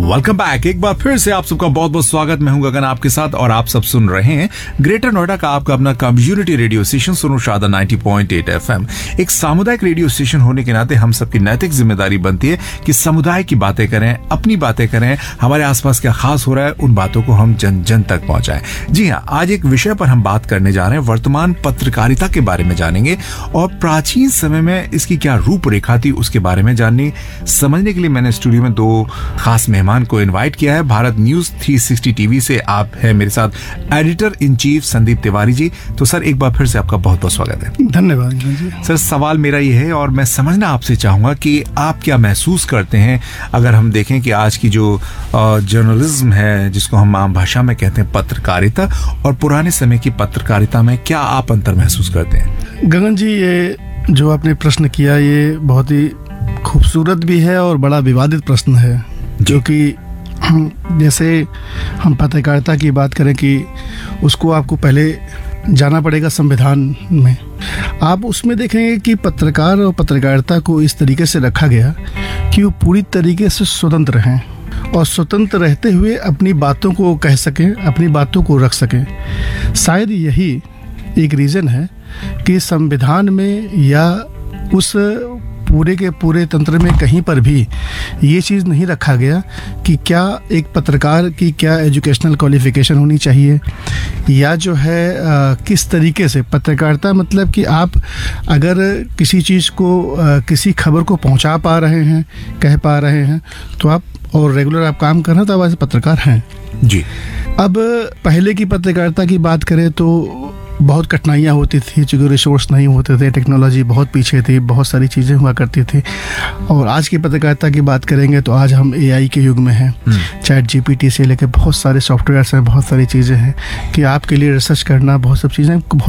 Welcome back. एक बार फिर से आप सबका बहुत बहुत स्वागत। मैं हूं गगन आपके साथ और आप सब सुन रहे हैं ग्रेटर नोएडा का आपका अपना कम्युनिटी रेडियो स्टेशन सुनो शादा 90.8 FM। एक सामुदायिक रेडियो स्टेशन होने के नाते हम सबकी नैतिक जिम्मेदारी बनती है कि समुदाय की बातें करें, अपनी बातें करें, हमारे आसपास क्या खास हो रहा है उन बातों को हम जन जन तक पहुंचाएं। जी हाँ, आज एक विषय पर हम बात करने जा रहे हैं, वर्तमान पत्रकारिता के बारे में जानेंगे और प्राचीन समय में इसकी क्या रूपरेखा थी उसके बारे में जानने समझने के लिए मैंने स्टूडियो में दो खास मेहमान को इनवाइट किया है। भारत न्यूज 360 टीवी से आप हैं मेरे साथ editor in chief Sandeep Tiwari ji. तो सर एक बार फिर से आपका बहुत बहुत स्वागत है। धन्यवाद जी। सर सवाल मेरा ये है और मैं समझना आपसे चाहूंगा कि आप क्या महसूस करते हैं अगर हम देखें कि आज की जो जर्नलिज्म है जिसको हम आम भाषा में कहते हैं पत्रकारिता और पुराने समय की पत्रकारिता में क्या आप अंतर महसूस करते हैं? गगन जी, ये जो आपने प्रश्न किया ये बहुत ही खूबसूरत भी है और बड़ा विवादित प्रश्न है, जो कि जैसे हम पत्रकारिता की बात करें कि उसको आपको पहले जाना पड़ेगा संविधान में। आप उसमें देखेंगे कि पत्रकार और पत्रकारिता को इस तरीके से रखा गया कि वो पूरी तरीके से स्वतंत्र हैं और स्वतंत्र रहते हुए अपनी बातों को कह सकें, अपनी बातों को रख सकें। शायद यही एक रीज़न है कि संविधान में या उस पूरे के पूरे तंत्र में कहीं पर भी ये चीज़ नहीं रखा गया कि क्या एक पत्रकार की क्या एजुकेशनल क्वालिफिकेशन होनी चाहिए या जो है किस तरीके से पत्रकारिता, मतलब कि आप अगर किसी चीज़ को किसी खबर को पहुंचा पा रहे हैं, कह पा रहे हैं तो आप और रेगुलर आप काम कर रहे हैं तो आप ऐसे पत्रकार हैं जी। अब पहले की पत्रकारिता की बात करें तो बहुत कठिनाइयाँ होती थी, चूँकि रिसोर्स नहीं होते थे, टेक्नोलॉजी बहुत पीछे थी, बहुत सारी चीज़ें हुआ करती थी। और आज की पत्रकारिता की बात करेंगे तो आज हम AI के युग में हैं। ChatGPT से लेकर बहुत सारे सॉफ्टवेयर्स हैं, बहुत सारी चीज़ें हैं कि आपके लिए रिसर्च करना, बहुत सब चीज़ें